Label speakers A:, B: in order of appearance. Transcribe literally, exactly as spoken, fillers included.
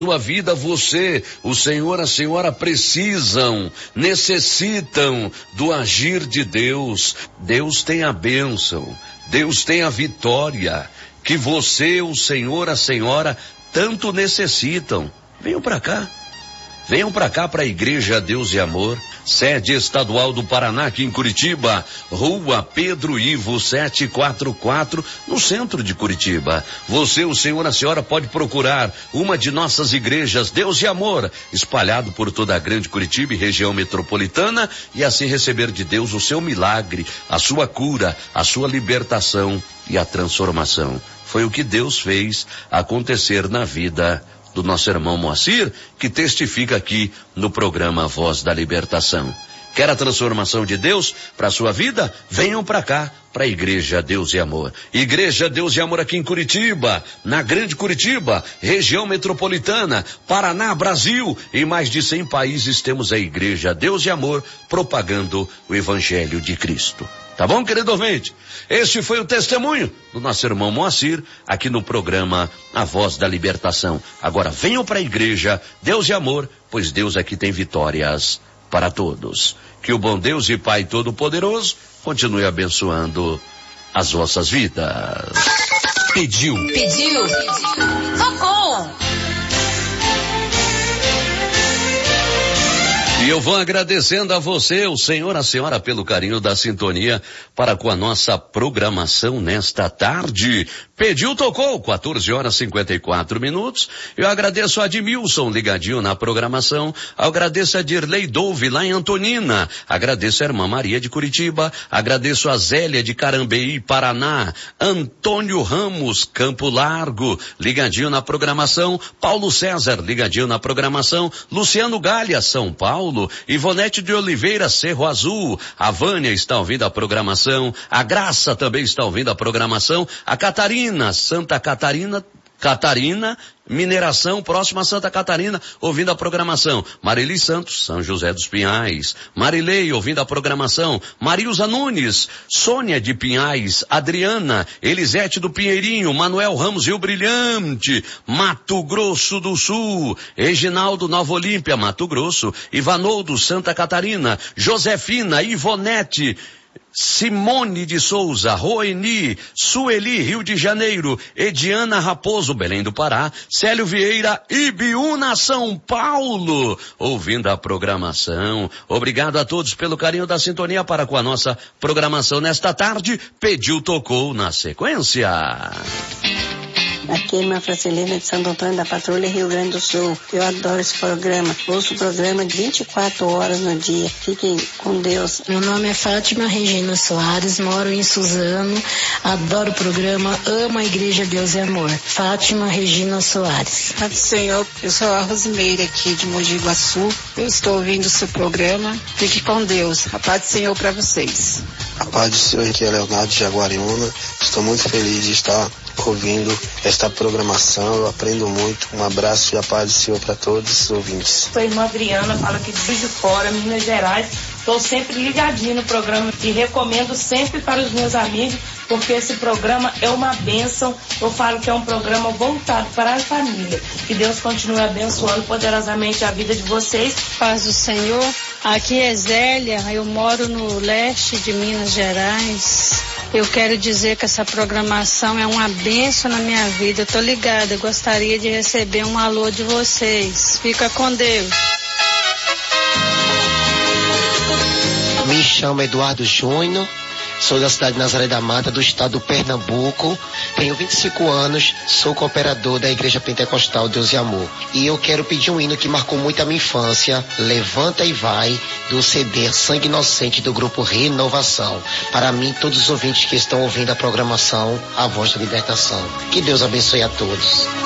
A: sua vida, você, o Senhor, a senhora precisam, necessitam do agir de Deus. Deus tem a bênção, Deus tem a vitória, que você, o Senhor, a senhora, tanto necessitam. Venham para cá. Venham para cá, para a Igreja Deus e Amor, sede estadual do Paraná, aqui em Curitiba, Rua Pedro Ivo setecentos e quarenta e quatro, no centro de Curitiba. Você, o Senhor, a senhora, pode procurar uma de nossas igrejas Deus e Amor, espalhado por toda a grande Curitiba e região metropolitana, e assim receber de Deus o seu milagre, a sua cura, a sua libertação e a transformação. Foi o que Deus fez acontecer na vida do nosso irmão Moacir, que testifica aqui no programa Voz da Libertação. Quer a transformação de Deus para a sua vida? Venham para cá, para a Igreja Deus e Amor. Igreja Deus e Amor aqui em Curitiba, na Grande Curitiba, região metropolitana, Paraná, Brasil, em mais de cem países temos a Igreja Deus e Amor propagando o Evangelho de Cristo. Tá bom, querido ouvinte? Este foi o testemunho do nosso irmão Moacir, aqui no programa A Voz da Libertação. Agora venham para a Igreja Deus e Amor, pois Deus aqui tem vitórias para todos. Que o bom Deus e Pai Todo-Poderoso continue abençoando as vossas vidas. Pediu.
B: Pediu. Tocou.
A: E eu vou agradecendo a você, o senhor, a senhora, pelo carinho da sintonia para com a nossa programação nesta tarde. Pediu, tocou, quatorze horas e cinquenta e quatro minutos. Eu agradeço a Admilson, ligadinho na programação. Eu agradeço a Dirley Dove, lá em Antonina. Agradeço a irmã Maria de Curitiba. Agradeço a Zélia de Carambeí, Paraná. Antônio Ramos, Campo Largo, ligadinho na programação. Paulo César, ligadinho na programação. Luciano Galha, São Paulo. Ivonete de Oliveira, Cerro Azul. A Vânia está ouvindo a programação. A Graça também está ouvindo a programação. A Catarina, Santa Catarina, Catarina, Mineração, próxima a Santa Catarina, ouvindo a programação. Marili Santos, São José dos Pinhais. Marilei, ouvindo a programação. Marilza Nunes, Sônia de Pinhais. Adriana, Elisete do Pinheirinho. Manuel Ramos, Rio Brilhante. Mato Grosso do Sul. Reginaldo, Nova Olímpia, Mato Grosso. Ivanoldo, Santa Catarina. Josefina, Ivonete, Simone de Souza, Roeni, Sueli, Rio de Janeiro, Ediana Raposo, Belém do Pará, Célio Vieira, Ibiúna, São Paulo, ouvindo a programação. Obrigado a todos pelo carinho da sintonia para com a nossa programação nesta tarde. Pediu, tocou na sequência.
C: Aqui é irmã Francilena de Santo Antônio da Patrulha, Rio Grande do Sul. Eu adoro esse programa. Ouço o programa de vinte e quatro horas no dia. Fiquem com Deus.
D: Meu nome é Fátima Regina Soares, moro em Suzano. Adoro o programa, amo a Igreja Deus e Amor. Fátima Regina Soares.
E: Paz do Senhor, eu sou a Rosimeira aqui de Mogi Guaçu. Eu estou ouvindo o seu programa. Fique com Deus. A paz do Senhor para vocês.
F: A paz do Senhor, aqui é Leonardo de Jaguariúna. Estou muito feliz de estar ouvindo esta programação, eu aprendo muito. Um abraço e a paz do Senhor para todos os ouvintes.
G: Sou a irmã Adriana, falo aqui de Juiz de Fora, Minas Gerais. Estou sempre ligadinho no programa e recomendo sempre para os meus amigos, porque esse programa é uma bênção. Eu falo que é um programa voltado para a família. Que Deus continue abençoando poderosamente a vida de vocês.
H: Paz do Senhor. Aqui é Zélia, eu moro no leste de Minas Gerais. Eu quero dizer que essa programação é uma bênção na minha vida. Eu tô ligada, eu gostaria de receber um alô de vocês. Fica com Deus.
I: Me chamo Eduardo Júnior, sou da cidade de Nazaré da Mata, do estado do Pernambuco, tenho vinte e cinco anos, sou cooperador da Igreja Pentecostal Deus e Amor. E eu quero pedir um hino que marcou muito a minha infância, Levanta e Vai, do C D Sangue Inocente do grupo Renovação. Para mim, todos os ouvintes que estão ouvindo a programação, A Voz da Libertação. Que Deus abençoe a todos.